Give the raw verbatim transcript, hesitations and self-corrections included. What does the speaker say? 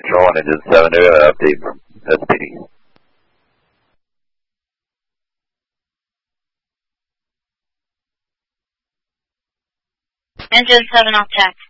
Control on Engine seven to uh, update S P D. Engine seven off tax.